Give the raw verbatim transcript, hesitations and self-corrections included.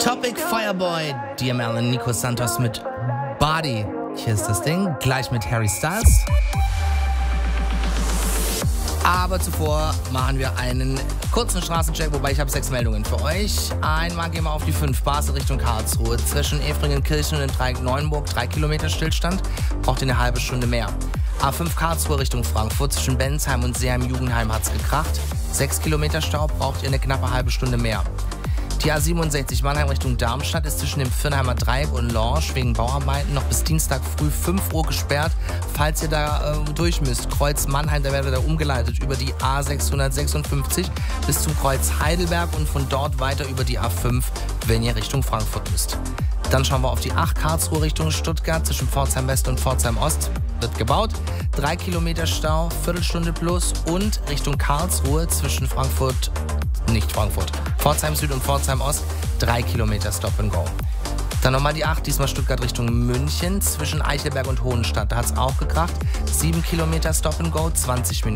Topic Fireboy, D M L und Nico Santos mit Body. Hier ist das Ding, gleich mit Harry Styles. Aber zuvor machen wir einen kurzen Straßencheck, wobei ich habe sechs Meldungen für euch. Einmal gehen wir auf die fünf, Basel Richtung Karlsruhe. Zwischen Efringen-Kirchen und Dreieck-Neuenburg, drei Kilometer Stillstand, braucht ihr eine halbe Stunde mehr. A fünf Karlsruhe Richtung Frankfurt, zwischen Bensheim und Seeheim-Jugendheim hat's gekracht. sechs Kilometer Stau, braucht ihr eine knappe halbe Stunde mehr. Die A siebenundsechzig Mannheim Richtung Darmstadt ist zwischen dem Viernheimer Dreieck und Lorsch wegen Bauarbeiten noch bis Dienstag früh fünf Uhr gesperrt. Falls ihr da äh, durch müsst, Kreuz Mannheim, da werdet ihr umgeleitet über die A sechshundertsechsundfünfzig bis zum Kreuz Heidelberg und von dort weiter über die A fünf, wenn ihr Richtung Frankfurt müsst. Dann schauen wir auf die acht Karlsruhe Richtung Stuttgart zwischen Pforzheim West und Pforzheim Ost. Wird gebaut. drei Kilometer Stau, Viertelstunde plus und Richtung Karlsruhe zwischen Frankfurt, nicht Frankfurt, Pforzheim Süd und Pforzheim Ost, drei Kilometer Stop and Go. Dann nochmal die acht, diesmal Stuttgart Richtung München zwischen Eichelberg und Hohenstadt. Da hat es auch gekracht. sieben Kilometer Stop and Go, zwanzig Minuten.